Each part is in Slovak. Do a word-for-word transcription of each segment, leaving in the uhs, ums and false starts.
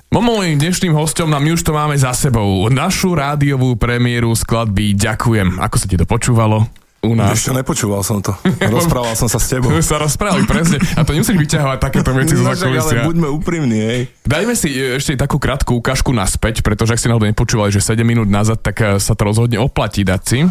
Môjim dnešným hosťom, na my už to máme za sebou, našu rádiovú premiéru skladby Ďakujem. Ako sa ti to počúvalo? U nás. Ešte nepočúval som to. Rozprával som sa s tebou. sa rozprávali, presne. A to nemusíš vyťahovať takéto veci zo zákulisia. Ale buďme úprimní, hej. Dajme si ešte takú krátku ukážku naspäť, pretože ak si náhodou nepočúvali, že sedem minút nazad, tak sa to rozhodne oplatí dať si.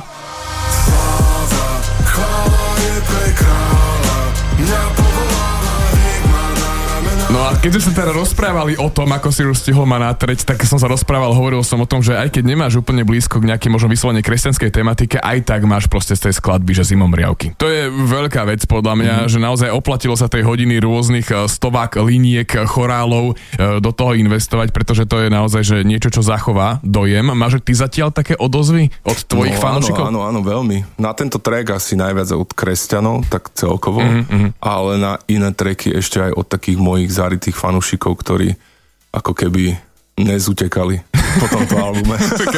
No a keď sme sa teda rozprávali o tom, ako si už stihol ma natrieť, tak som sa rozprával, hovoril som o tom, že aj keď nemáš úplne blízko k nejakej možno vyslovene kresťanskej tematike, aj tak máš proste z tej skladby, že zimomriavky. To je veľká vec podľa mňa, mm-hmm. že naozaj oplatilo sa tej hodiny rôznych stovák liniek, chorálov do toho investovať, pretože to je naozaj že niečo, čo zachová dojem. Máš ty zatiaľ také odozvy od tvojich no, fanúšikov? Áno, áno, veľmi. Na tento track asi najviac od kresťanov, tak celkovo, mm-hmm. ale na iné tracky ešte aj od takých mojich zaritých fanúšikov, ktorí ako keby nezutekali po tomto albume.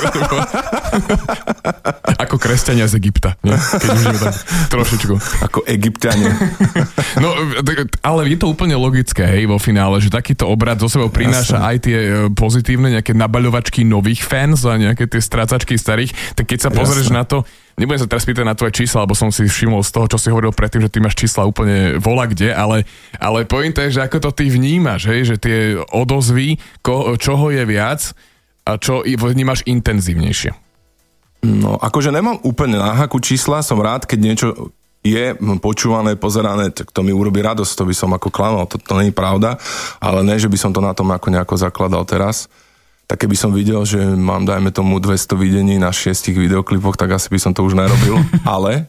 Ako kresťania z Egypta, nie? Keď už je tak trošičku. Ako Egypťania. No, ale je to úplne logické, hej, vo finále, že takýto obrad zo sebou prináša Jasne. aj tie pozitívne nejaké nabaľovačky nových fans a nejaké tie strácačky starých, tak keď sa pozrieš Jasne. na to, nebudem sa teraz pýtať na tvoje čísla, lebo som si všimol z toho, čo si hovoril predtým, že ty máš čísla úplne vola kde, ale, ale pointa je, že ako to ty vnímaš, hej, že tie odozvy, ko, čoho je viac a čo vnímaš intenzívnejšie. No, akože nemám úplne na haku čísla, som rád, keď niečo je počúvané, pozerané, tak to mi urobí radosť, to by som ako klamal, to, to nie je pravda, ale ne, že by som to na tom ako nejako zakladal teraz. Tak keby som videl, že mám, dajme tomu, dvesto videní na šiestich videoklipoch, tak asi by som to už nerobil. Ale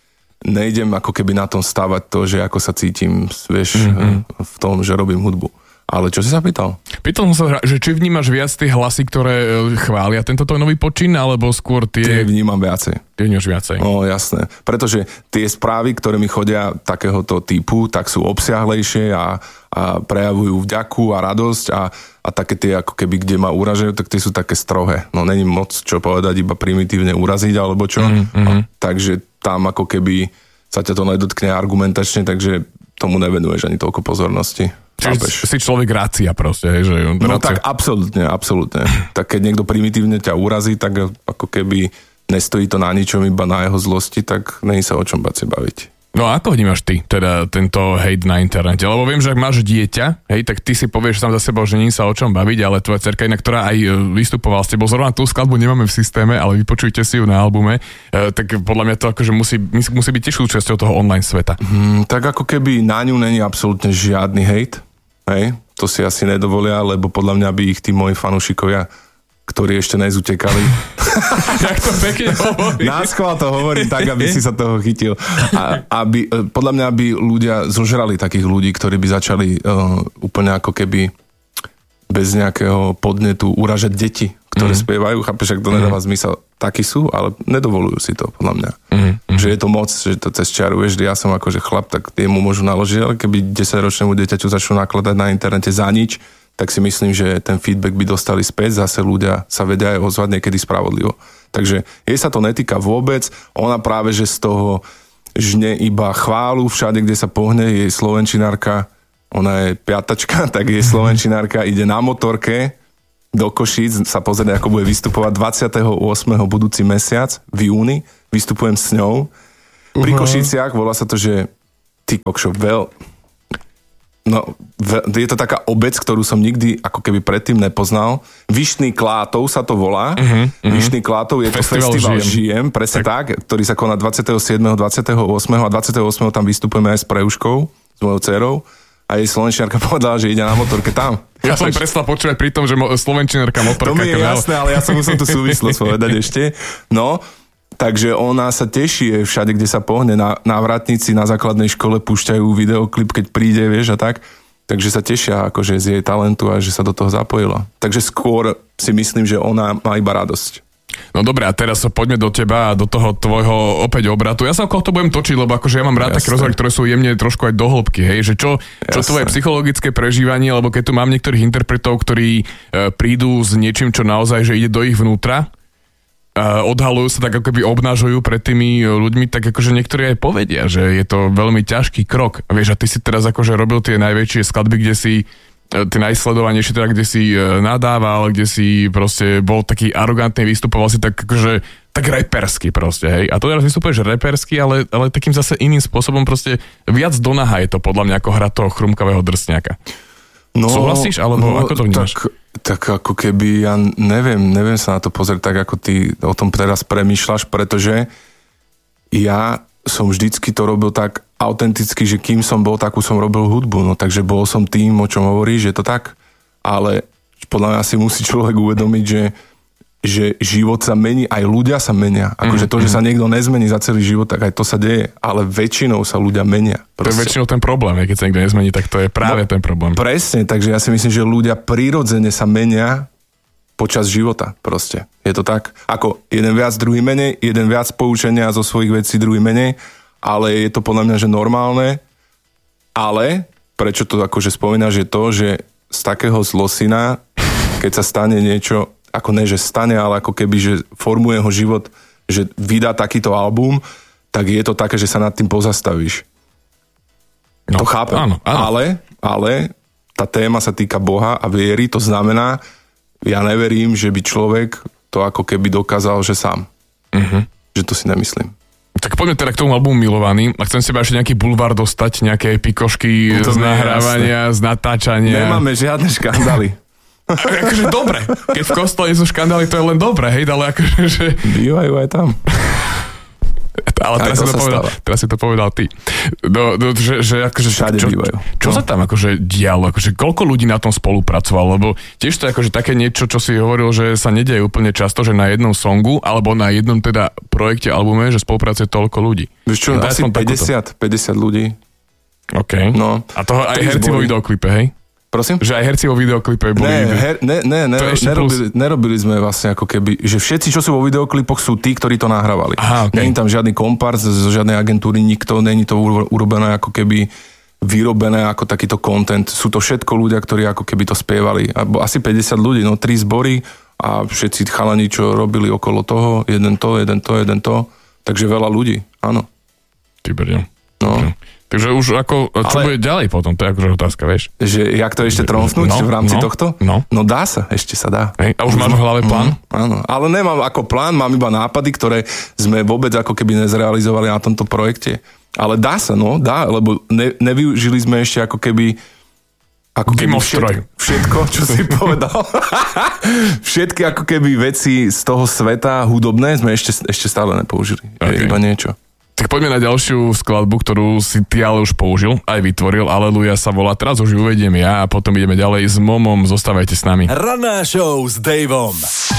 nejdem ako keby na tom stavať to, že ako sa cítim, vieš, mm-hmm. v tom, že robím hudbu. Ale čo si sa pýtal? Pýtal som sa, že či vnímaš viac tie hlasy, ktoré chvália tento tvoj nový počin, alebo skôr tie... Tie vnímam viacej. Tie vnímaš viacej. No jasné, pretože tie správy, ktoré mi chodia takéhoto typu, tak sú obsiahlejšie a, a prejavujú vďaku a radosť a, a také tie ako keby, kde ma uražajú, tak tie sú také strohé. No není moc čo povedať, iba primitívne uraziť alebo čo. Mm-hmm. A, takže tam ako keby sa ťa to nedotkne argumentačne, takže tomu nevenuješ ani toľko pozornosti. Čiže si človek rácia proste, hej, že... No tak absolútne, absolútne. Tak keď niekto primitívne ťa urazí, tak ako keby nestojí to na ničom, iba na jeho zlosti, tak není sa o čom bať si baviť. No a ako vnímaš ty, teda tento hejt na internete? Lebo viem, že ak máš dieťa, hej, tak ty si povieš sám za sebou, že nie sa o čom baviť, ale tvoja dcerka inak, ktorá aj vystupovala s tebou, zrovna tú skladbu nemáme v systéme, ale vypočujte si ju na albume, e, tak podľa mňa to akože musí, musí byť tiež súčasťou toho online sveta. Hmm, tak ako keby na ňu není absolútne žiadny hejt. Hej, to si asi nedovolia, lebo podľa mňa by ich tí moji fanúšikovia, ktorí ešte nezutekali. Jak to pekne hovorí. Náschvál to hovorím tak, aby si sa toho chytil. A, aby, podľa mňa by ľudia zožrali takých ľudí, ktorí by začali uh, úplne ako keby bez nejakého podnetu uražať deti, ktoré mm. spievajú. Chápeš, ak to nedáva mm. zmysel. Takí sú, ale nedovolujú si to, podľa mňa. Mm. Že je to moc, že to cez čiaru, vieš, ja som akože chlap, tak jemu môžu naložiť, ale keby desaťročnému dieťaťu začnú nakladať na internete za nič, tak si myslím, že ten feedback by dostali späť, zase ľudia sa vedia aj ozvať niekedy spravodlivo. Takže jej sa to netýka vôbec, ona práve, že z toho žne iba chválu všade, kde sa pohne, jej slovenčinárka, ona je piatačka, tak jej slovenčinárka ide na motorke do Košíc sa pozrieť, ako bude vystupovať dvadsiateho ôsmeho budúci mesiac v júni. Vystupujem s ňou. Pri uh-huh. Košíciach volá sa to, že ty kokšo, veľ... No, je to taká obec, ktorú som nikdy ako keby predtým nepoznal. Vyšný Klátov sa to volá. Uh-huh, uh-huh. Vyšný Klátov je festival to festival Žijem, žijem presne tak. tak, ktorý sa koná dvadsiateho siedmeho dvadsiateho ôsmeho a dvadsiateho ôsmeho tam vystupujeme aj s Preuškou, s mojou dcerou. A jej slovenčinárka povedala, že ide na motorke tam. Ja som prestal počúvať pri tom, že mo- slovenčinárka motorka. To mi je kanál. Jasné, ale ja som musel tú súvislosť povedať ešte. No, takže ona sa teší všade, kde sa pohne. Na návratníci na základnej škole púšťajú videoklip, keď príde, vieš, a tak. Takže sa tešia akože z jej talentu a že sa do toho zapojila. Takže skôr si myslím, že ona má iba radosť. No dobre, a teraz poďme do teba a do toho tvojho opäť obratu. Ja sa okolo to budem točiť, lebo akože ja mám rád Jasne. také rozhovory, ktoré sú jemne trošku aj do hĺbky, hej, že čo, čo tvoje psychologické prežívanie, lebo keď tu mám niektorých interpretov, ktorí e, prídu s niečím, čo naozaj, že ide do ich vnútra, e, odhalujú sa, tak ako keby obnažujú pred tými ľuďmi, tak akože niektorí aj povedia, že je to veľmi ťažký krok. Vieš, a ty si teraz akože robil tie najväčšie skladby, kde si ty najsledovanejší, teda kde si nadával, kde si proste bol taký arogantný, vystupoval si tak akože tak repersky proste, hej. A to teraz vystupuješ repersky, ale, ale takým zase iným spôsobom proste viac do naha je to podľa mňa ako hra toho chrumkavého drsňaka. No, súhlasíš, alebo no, ako to vnímaš? Tak, tak ako keby, ja neviem, neviem sa na to pozrieť tak, ako ty o tom teraz premýšľaš, pretože ja som vždycky to robil tak autenticky, že kým som bol, takú som robil hudbu, no takže bol som tým, o čom hovoríš, je to tak, ale podľa mňa si musí človek uvedomiť, že že život sa mení, aj ľudia sa menia. Akože to, že sa niekto nezmení za celý život, tak aj to sa deje, ale väčšinou sa ľudia menia. Proste. To je väčšinou ten problém, keď sa niekto nezmení, tak to je práve no, ten problém. Presne, takže ja si myslím, že ľudia prirodzene sa menia počas života proste. Je to tak? Ako jeden viac, druhý menej, jeden viac poučenia zo svojich vecí, druhý menej, ale je to podľa mňa, že normálne, ale prečo to akože spomínaš, je to, že z takého zlosina, keď sa stane niečo ako ne, že stane, ale ako keby, že formuje ho život, že vydá takýto album, tak je to také, že sa nad tým pozastavíš. No, to chápem. Áno, áno. Ale, ale tá téma sa týka Boha a viery, to znamená, ja neverím, že by človek to ako keby dokázal, že sám. Uh-huh. Že to si nemyslím. Tak poďme teda k tomu albumu Milovaný a chcem si ešte nejaký bulvár dostať, nejaké pikošky no z nahrávania, z natáčania. Nemáme žiadne škandály. Akože dobre, keď v kostole sú škandály, to je len dobre, hej, ale akože... Že... Bývajú aj tam. Ale teraz, si to, povedal, teraz si to povedal ty. No, no, že, že akože, všade čo, bývajú. Čo no. sa tam akože dialo? Akože koľko ľudí na tom spolupracovalo? Lebo tiež to je akože také niečo, čo si hovoril, že sa nedieje úplne často, že na jednom songu, alebo na jednom teda projekte, albume, že spolupracuje toľko ľudí. Vieš čo, ja asi päťdesiat, päťdesiat ľudí. OK. No, a toho aj herci vo videoklipe, hej? Prosím? Že aj herci vo videoklipe boli... Ne, her, ne, ne, ne nerobili, nerobili sme vlastne ako keby, že všetci, čo sú vo videoklipoch, sú tí, ktorí to nahrávali. Aha, okay. Není tam žiadny kompárs zo žiadnej agentúry, nikto, není to urobené ako keby vyrobené ako takýto content. Sú to všetko ľudia, ktorí ako keby to spievali. Asi päťdesiat ľudí, no tri zbory a všetci chalani, čo robili okolo toho, jeden to, jeden to, jeden to. Takže veľa ľudí, áno. Ty beriem. No. Takže už ako, čo ale, bude ďalej potom, to je akože otázka, vieš. Že jak to ešte tromfnúť no, v rámci no, tohto? No. no dá sa, ešte sa dá. Hej, a už máš v hlave plán? Mm, áno, ale nemám ako plán, mám iba nápady, ktoré sme vôbec ako keby nezrealizovali na tomto projekte. Ale dá sa, no, dá, lebo ne, nevyužili sme ešte ako keby ako keby všetko, všetko, čo si povedal. Všetky ako keby veci z toho sveta hudobné sme ešte, ešte stále nepoužili. Okay. Iba niečo. Tak poďme na ďalšiu skladbu, ktorú si ty ale už použil, aj vytvoril. Aleluja sa volá. Teraz už ju uvediem ja a potom ideme ďalej s Momom. Zostávajte s nami. Ranná show s Davom.